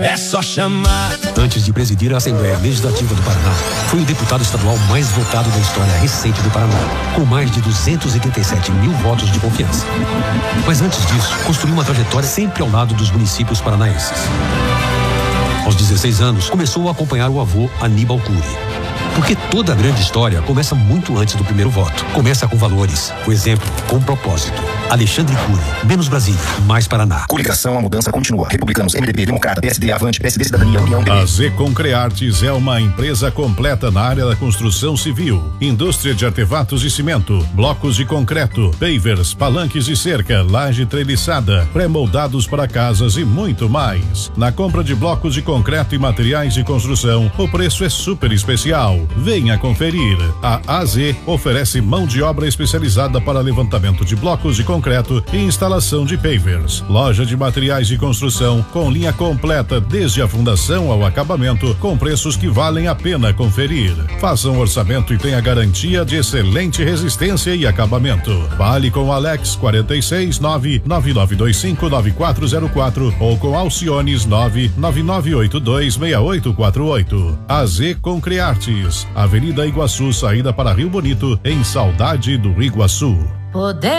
É só chamar. Antes de presidir a Assembleia Legislativa do Paraná, foi o deputado estadual mais votado da história recente do Paraná, com mais de 287 mil votos de confiança. Mas antes disso, construiu uma trajetória sempre ao lado dos municípios paranaenses. Aos 16 anos, começou a acompanhar o avô Aníbal Cury. Porque toda grande história começa muito antes do primeiro voto. Começa com valores, o exemplo, com propósito. Alexandre Cury, menos Brasília, mais Paraná. Coligação, a mudança continua. Republicanos, MDB, Democrata, PSD, Avante, PSD, Cidadania, União. A Z Concreartes é uma empresa completa na área da construção civil, indústria de artefatos e cimento, blocos de concreto, pavers, palanques e cerca, laje treliçada, pré-moldados para casas e muito mais. Na compra de blocos de concreto e materiais de construção, o preço é super especial. Venha conferir. A AZ oferece mão de obra especializada para levantamento de blocos de concreto e instalação de pavers. Loja de materiais de construção com linha completa desde a fundação ao acabamento, com preços que valem a pena conferir. Faça um orçamento e tenha garantia de excelente resistência e acabamento. Fale com Alex 469-9925-9404 ou com Alciones 999826848. AZ Concreartes, Avenida Iguaçu, saída para Rio Bonito, em Saudade do Iguaçu. Poder